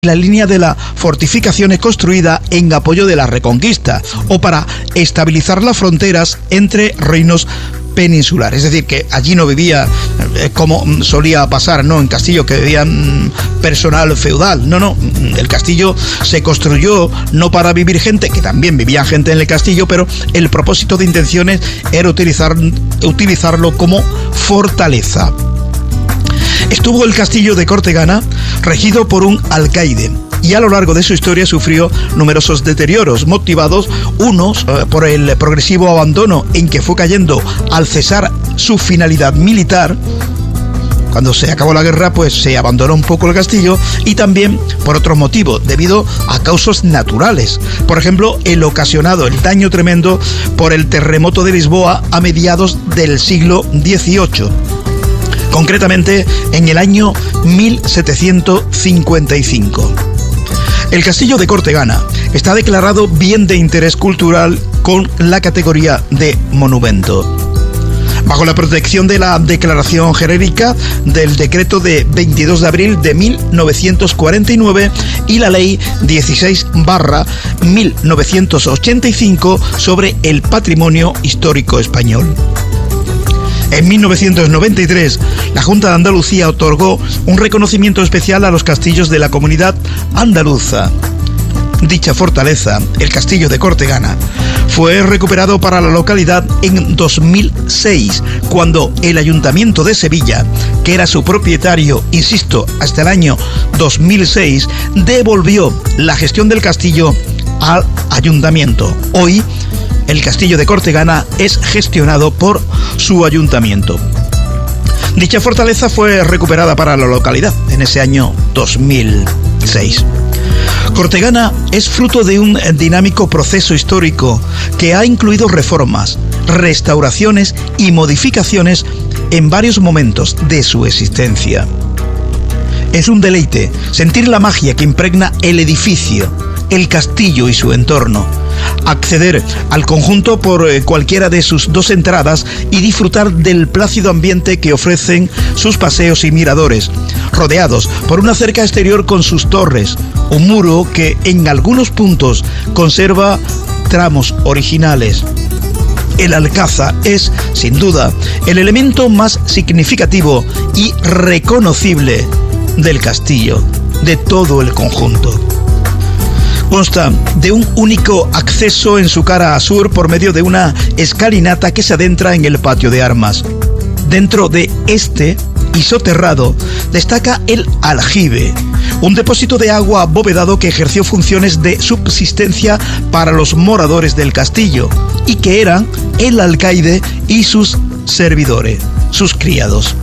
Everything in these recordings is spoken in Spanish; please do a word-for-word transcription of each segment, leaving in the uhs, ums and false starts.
la línea de las fortificaciones construida en apoyo de la Reconquista o para estabilizar las fronteras entre reinos peninsulares. Es decir, que allí no vivía eh, como solía pasar, ¿no?, en Castillo, que vivían personal feudal. No, no, el castillo se construyó no para vivir gente, que también vivía gente en el castillo, pero el propósito de intenciones era utilizar, utilizarlo como fortaleza. Estuvo el castillo de Cortegana regido por un alcaide y a lo largo de su historia sufrió numerosos deterioros, motivados unos eh, por el progresivo abandono en que fue cayendo al cesar su finalidad militar. Cuando se acabó la guerra, pues se abandonó un poco el castillo, y también por otros motivos, debido a causas naturales. Por ejemplo, el ocasionado, el daño tremendo por el terremoto de Lisboa a mediados del siglo dieciocho. Concretamente en el año mil setecientos cincuenta y cinco. El castillo de Cortegana está declarado bien de interés cultural con la categoría de monumento, bajo la protección de la declaración genérica del decreto de veintidós de abril de mil novecientos cuarenta y nueve y la ley dieciséis barra mil novecientos ochenta y cinco sobre el patrimonio histórico español. En mil novecientos noventa y tres, la Junta de Andalucía otorgó un reconocimiento especial a los castillos de la comunidad andaluza. Dicha fortaleza, el castillo de Cortegana, fue recuperado para la localidad en dos mil seis, cuando el Ayuntamiento de Sevilla, que era su propietario, insisto, hasta el año dos mil seis, devolvió la gestión del castillo al Ayuntamiento. Hoy, el castillo de Cortegana es gestionado por su ayuntamiento. Dicha fortaleza fue recuperada para la localidad en ese año dos mil seis. Cortegana es fruto de un dinámico proceso histórico que ha incluido reformas, restauraciones y modificaciones en varios momentos de su existencia. Es un deleite sentir la magia que impregna el edificio, el castillo y su entorno, acceder al conjunto por cualquiera de sus dos entradas y disfrutar del plácido ambiente que ofrecen sus paseos y miradores, rodeados por una cerca exterior con sus torres, un muro que en algunos puntos conserva tramos originales. El alcázar es, sin duda, el elemento más significativo y reconocible del castillo, de todo el conjunto. Consta de un único acceso en su cara sur por medio de una escalinata que se adentra en el patio de armas. Dentro de este y soterrado destaca el aljibe, un depósito de agua abovedado que ejerció funciones de subsistencia para los moradores del castillo y que eran el alcaide y sus servidores, sus criados.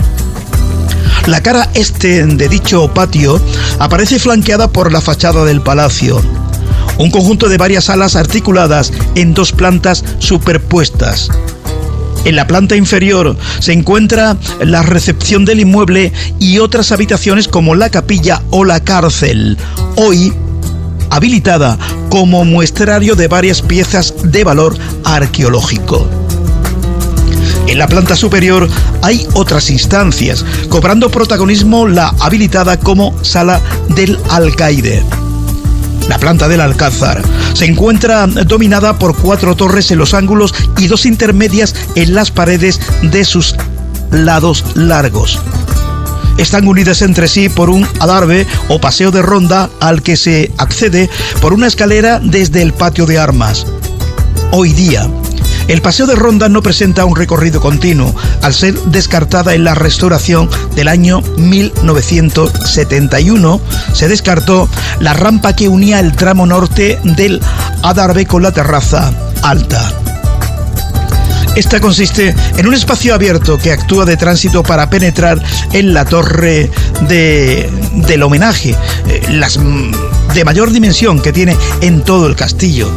La cara este de dicho patio aparece flanqueada por la fachada del palacio, un conjunto de varias salas articuladas en dos plantas superpuestas. En la planta inferior se encuentra la recepción del inmueble y otras habitaciones como la capilla o la cárcel, hoy habilitada como muestrario de varias piezas de valor arqueológico. En la planta superior hay otras instancias, cobrando protagonismo la habilitada como sala del alcaide. La planta del alcázar se encuentra dominada por cuatro torres en los ángulos y dos intermedias en las paredes de sus lados largos. Están unidas entre sí por un adarve o paseo de ronda al que se accede por una escalera desde el patio de armas. Hoy día, el paseo de ronda no presenta un recorrido continuo, al ser descartada en la restauración del año mil novecientos setenta y uno, se descartó la rampa que unía el tramo norte del adarve con la terraza alta. Esta consiste en un espacio abierto que actúa de tránsito para penetrar en la torre de, del homenaje, eh, las de mayor dimensión que tiene en todo el castillo.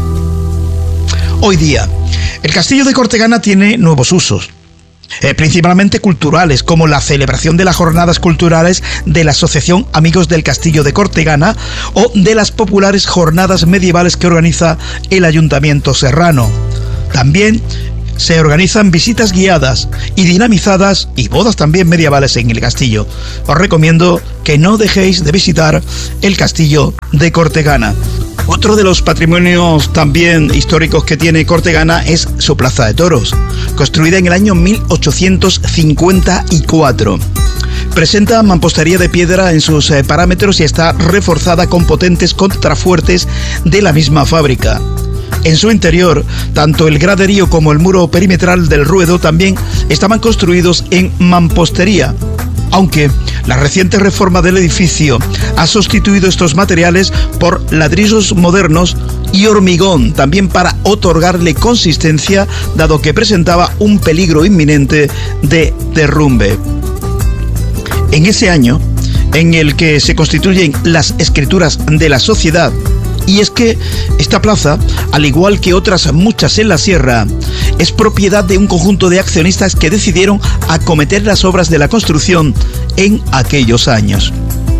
Hoy día, el castillo de Cortegana tiene nuevos usos, eh, principalmente culturales, como la celebración de las jornadas culturales de la Asociación Amigos del Castillo de Cortegana o de las populares jornadas medievales que organiza el Ayuntamiento serrano. También se organizan visitas guiadas y dinamizadas y bodas también medievales en el castillo. Os recomiendo que no dejéis de visitar el castillo de Cortegana. Otro de los patrimonios también históricos que tiene Cortegana es su plaza de toros, construida en el año mil ochocientos cincuenta y cuatro. Presenta mampostería de piedra en sus eh, parámetros y está reforzada con potentes contrafuertes de la misma fábrica. En su interior, tanto el graderío como el muro perimetral del ruedo también estaban construidos en mampostería, aunque la reciente reforma del edificio ha sustituido estos materiales por ladrillos modernos y hormigón, también para otorgarle consistencia, dado que presentaba un peligro inminente de derrumbe. En ese año, en el que se constituyen las escrituras de la sociedad, y es que esta plaza, al igual que otras muchas en la sierra, es propiedad de un conjunto de accionistas que decidieron acometer las obras de la construcción en aquellos años.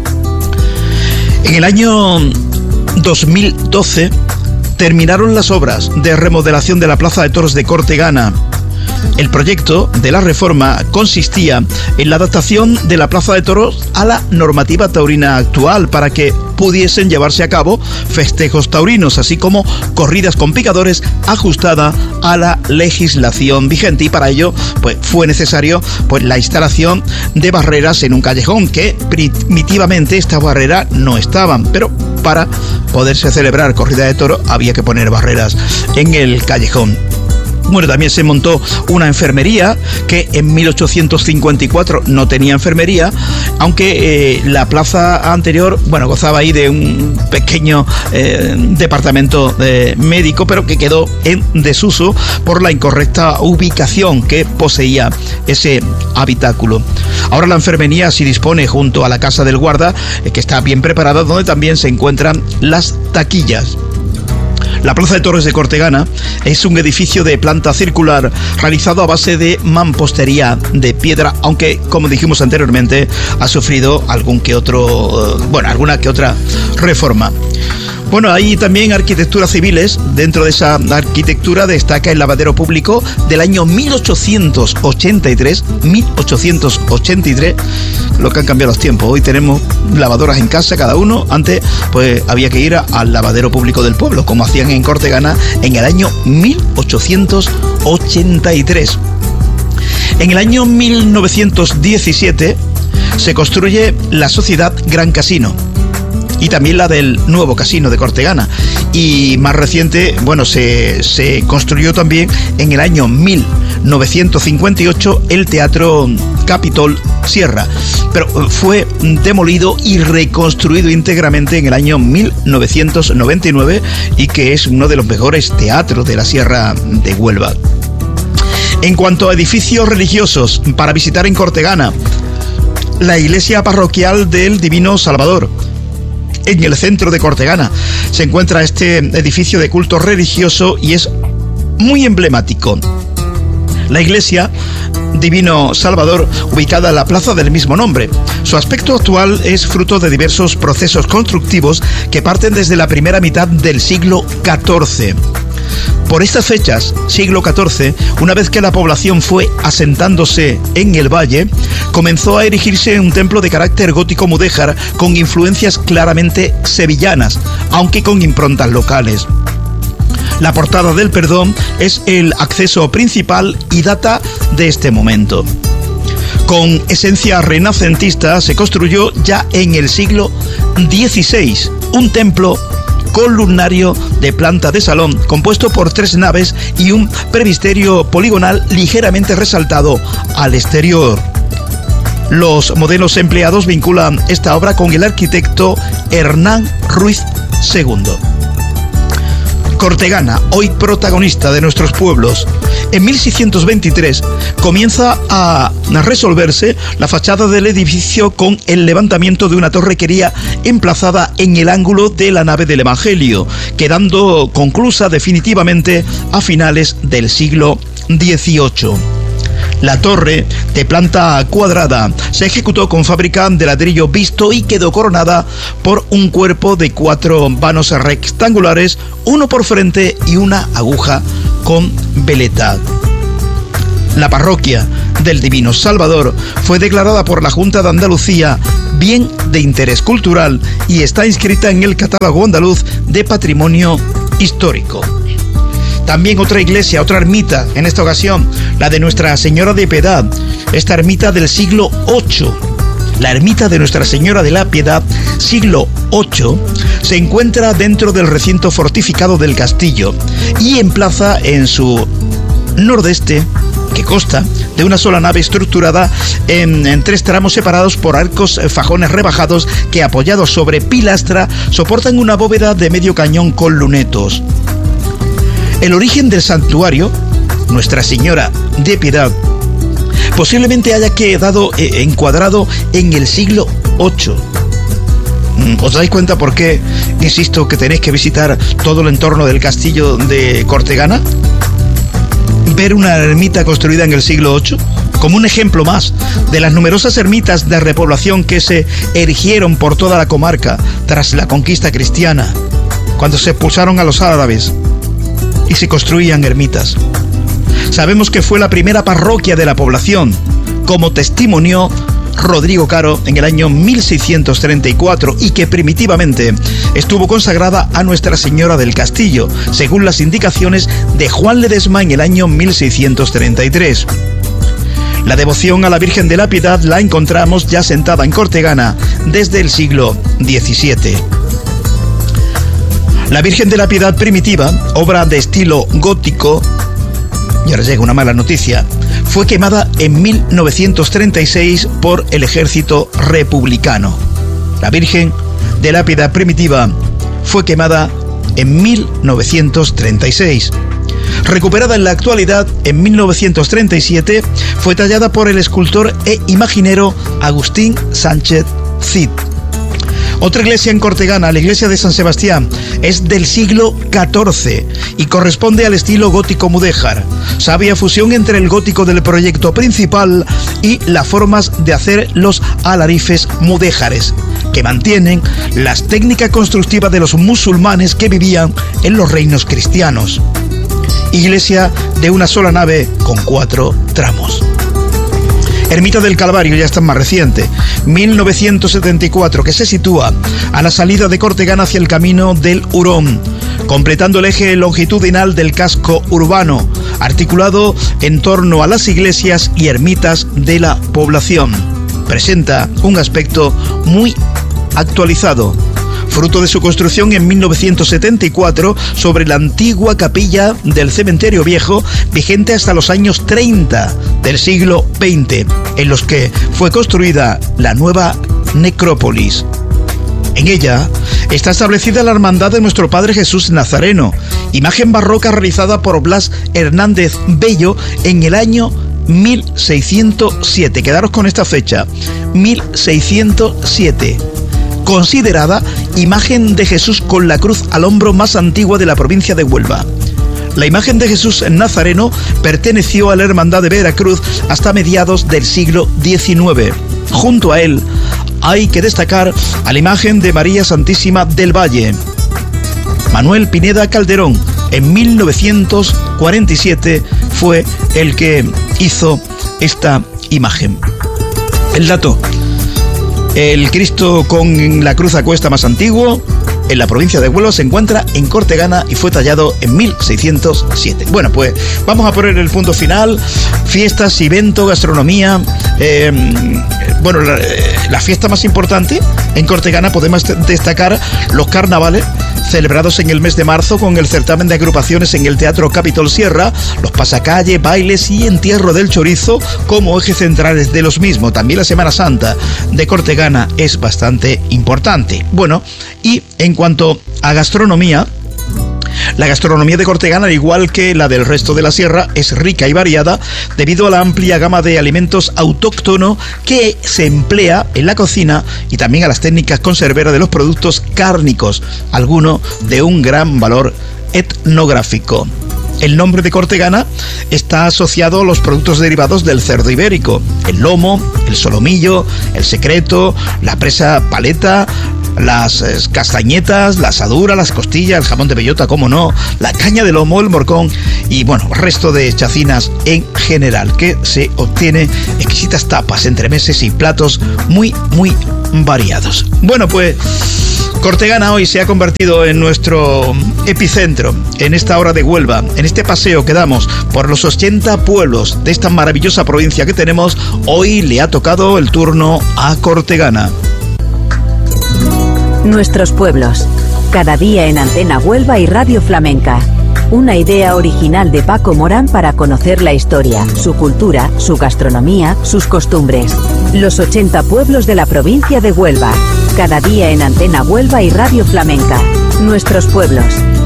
En el año dos mil doce terminaron las obras de remodelación de la plaza de toros de Cortegana. El proyecto de la reforma consistía en la adaptación de la plaza de toros a la normativa taurina actual para que pudiesen llevarse a cabo festejos taurinos, así como corridas con picadores ajustada a la legislación vigente, y para ello pues fue necesario pues la instalación de barreras en un callejón, que primitivamente estas barreras no estaban, pero para poderse celebrar corrida de toro había que poner barreras en el callejón. Bueno, también se montó una enfermería que en mil ochocientos cincuenta y cuatro no tenía enfermería, aunque eh, la plaza anterior, bueno, gozaba ahí de un pequeño eh, departamento eh, médico, pero que quedó en desuso por la incorrecta ubicación que poseía ese habitáculo. Ahora la enfermería sí dispone junto a la Casa del Guarda, eh, que está bien preparada, donde también se encuentran las taquillas. La Plaza de Toros de Cortegana es un edificio de planta circular realizado a base de mampostería de piedra, aunque, como dijimos anteriormente, ha sufrido algún que otro, bueno, alguna que otra reforma. Bueno, hay también arquitecturas civiles. Dentro de esa arquitectura destaca el lavadero público del año mil ochocientos ochenta y tres, mil ochocientos ochenta y tres, lo que han cambiado los tiempos. Hoy tenemos lavadoras en casa cada uno. Antes pues había que ir a, al lavadero público del pueblo, como hacían en Cortegana en el año mil ochocientos ochenta y tres. En el año mil novecientos diecisiete se construye la Sociedad Gran Casino y también la del nuevo casino de Cortegana. Y más reciente, bueno, se, se construyó también en el año mil novecientos cincuenta y ocho el Teatro Capitol Sierra, pero fue demolido y reconstruido íntegramente en el año mil novecientos noventa y nueve, y que es uno de los mejores teatros de la Sierra de Huelva. En cuanto a edificios religiosos para visitar en Cortegana, la iglesia parroquial del Divino Salvador. En el centro de Cortegana se encuentra este edificio de culto religioso y es muy emblemático. La iglesia Divino Salvador, ubicada en la plaza del mismo nombre. Su aspecto actual es fruto de diversos procesos constructivos que parten desde la primera mitad del siglo catorce. Por estas fechas, siglo catorce, una vez que la población fue asentándose en el valle, comenzó a erigirse un templo de carácter gótico mudéjar con influencias claramente sevillanas, aunque con improntas locales. La Portada del Perdón es el acceso principal y data de este momento. Con esencia renacentista se construyó ya en el siglo dieciséis un templo columnario de planta de salón, compuesto por tres naves y un presbiterio poligonal ligeramente resaltado al exterior. Los modelos empleados vinculan esta obra con el arquitecto Hernán Ruiz segundo. Cortegana, hoy protagonista de nuestros pueblos. En mil seiscientos veintitrés comienza a resolverse la fachada del edificio con el levantamiento de una torrequería emplazada en el ángulo de la nave del Evangelio, quedando conclusa definitivamente a finales del siglo dieciocho. La torre, de planta cuadrada, se ejecutó con fábrica de ladrillo visto y quedó coronada por un cuerpo de cuatro vanos rectangulares, uno por frente y una aguja con veleta. La parroquia del Divino Salvador fue declarada por la Junta de Andalucía bien de interés cultural y está inscrita en el catálogo andaluz de patrimonio histórico. También otra iglesia, otra ermita, en esta ocasión, la de Nuestra Señora de Piedad, esta ermita del siglo octavo. La ermita de Nuestra Señora de la Piedad, siglo octavo, se encuentra dentro del recinto fortificado del castillo y emplaza en su nordeste, que consta de una sola nave estructurada en, en tres tramos separados por arcos fajones rebajados que, apoyados sobre pilastra, soportan una bóveda de medio cañón con lunetos. El origen del santuario, Nuestra Señora de Piedad, posiblemente haya quedado eh, encuadrado en el siglo octavo. ¿Os dais cuenta por qué insisto que tenéis que visitar todo el entorno del castillo de Cortegana? Ver una ermita construida en el siglo octavo como un ejemplo más de las numerosas ermitas de repoblación que se erigieron por toda la comarca tras la conquista cristiana, cuando se expulsaron a los árabes y se construían ermitas. Sabemos que fue la primera parroquia de la población, como testimonió Rodrigo Caro en el año mil seiscientos treinta y cuatro, y que primitivamente estuvo consagrada a Nuestra Señora del Castillo, según las indicaciones de Juan Ledesma en el año mil seiscientos treinta y tres. La devoción a la Virgen de la Piedad la encontramos ya sentada en Cortegana desde el siglo diecisiete. La Virgen de la Piedad primitiva, obra de estilo gótico, y ahora llega una mala noticia, fue quemada en mil novecientos treinta y seis por el ejército republicano. La Virgen de la Piedad primitiva fue quemada en mil novecientos treinta y seis. Recuperada en la actualidad, en mil novecientos treinta y siete, fue tallada por el escultor e imaginero Agustín Sánchez Cid. Otra iglesia en Cortegana, la iglesia de San Sebastián, es del siglo catorce y corresponde al estilo gótico mudéjar, sabia fusión entre el gótico del proyecto principal y las formas de hacer los alarifes mudéjares, que mantienen las técnicas constructivas de los musulmanes que vivían en los reinos cristianos. Iglesia de una sola nave con cuatro tramos. Ermita del Calvario, ya está más reciente, mil novecientos setenta y cuatro, que se sitúa a la salida de Cortegana hacia el camino del Hurón, completando el eje longitudinal del casco urbano, articulado en torno a las iglesias y ermitas de la población. Presenta un aspecto muy actualizado, fruto de su construcción en mil novecientos setenta y cuatro sobre la antigua capilla del cementerio viejo, vigente hasta los años treinta del siglo veinte, en los que fue construida la nueva necrópolis. En ella está establecida la Hermandad de Nuestro Padre Jesús Nazareno, imagen barroca realizada por Blas Hernández Bello en el año mil seiscientos siete. Quedaros con esta fecha, mil seiscientos siete. Considerada imagen de Jesús con la cruz al hombro más antigua de la provincia de Huelva. La imagen de Jesús Nazareno perteneció a la Hermandad de Veracruz hasta mediados del siglo diecinueve. Junto a él hay que destacar a la imagen de María Santísima del Valle. Manuel Pineda Calderón, en mil novecientos cuarenta y siete, fue el que hizo esta imagen. El dato: el Cristo con la cruz a cuesta más antiguo en la provincia de Huelva se encuentra en Cortegana y fue tallado en mil seiscientos siete. Bueno, pues vamos a poner el punto final. Fiestas, evento, gastronomía. Eh, bueno, la, la fiesta más importante en Cortegana podemos destacar los carnavales celebrados en el mes de marzo con el certamen de agrupaciones en el Teatro Capitol Sierra, los pasacalles, bailes y entierro del chorizo como ejes centrales de los mismos. También la Semana Santa de Cortegana es bastante importante. Bueno, y en cuanto a gastronomía, la gastronomía de Cortegana, al igual que la del resto de la sierra, es rica y variada debido a la amplia gama de alimentos autóctonos que se emplea en la cocina y también a las técnicas conserveras de los productos cárnicos, algunos de un gran valor etnográfico. El nombre de Cortegana está asociado a los productos derivados del cerdo ibérico: el lomo, el solomillo, el secreto, la presa paleta, las eh, castañetas, la asadura, las costillas, el jamón de bellota, como no, la caña de lomo, el morcón y bueno, resto de chacinas en general, que se obtiene exquisitas tapas, entremeses y platos muy, muy variados. Bueno, pues Cortegana hoy se ha convertido en nuestro epicentro, en esta hora de Huelva, en este paseo que damos por los ochenta pueblos de esta maravillosa provincia que tenemos. Hoy le ha tocado el turno a Cortegana. Nuestros pueblos, cada día en Antena Huelva y Radio Flamenca. Una idea original de Paco Morán para conocer la historia, su cultura, su gastronomía, sus costumbres. Los ochenta pueblos de la provincia de Huelva. Cada día en Antena Huelva y Radio Flamenca. Nuestros pueblos.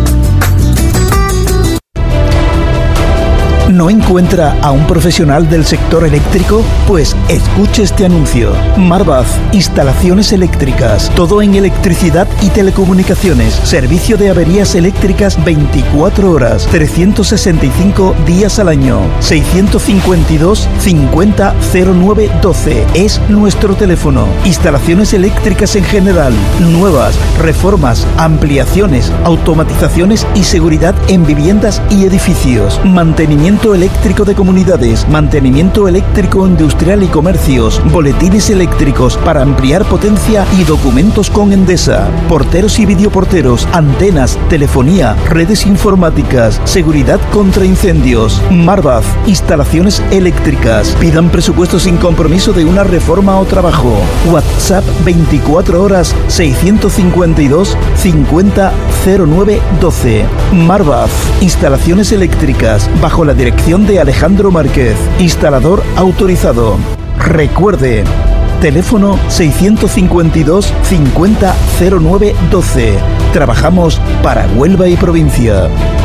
¿No encuentra a un profesional del sector eléctrico? Pues escuche este anuncio. Marvaz, instalaciones eléctricas, todo en electricidad y telecomunicaciones, servicio de averías eléctricas veinticuatro horas, trescientos sesenta y cinco días al año. seiscientos cincuenta y dos cincuenta cero nueve doce es nuestro teléfono. Instalaciones eléctricas en general, nuevas, reformas, ampliaciones, automatizaciones y seguridad en viviendas y edificios. Mantenimiento eléctrico de comunidades, mantenimiento eléctrico industrial y comercios, boletines eléctricos para ampliar potencia y documentos con Endesa, porteros y videoporteros, antenas, telefonía, redes informáticas, seguridad contra incendios. Marvaz, instalaciones eléctricas. Pidan presupuesto sin compromiso de una reforma o trabajo. WhatsApp veinticuatro horas seiscientos cincuenta y dos cincuenta cero nueve doce. Marvaz, instalaciones eléctricas bajo la dirección de Alejandro Márquez, instalador autorizado. Recuerde, teléfono seiscientos cincuenta y dos cincuenta cero nueve doce. Trabajamos para Huelva y provincia.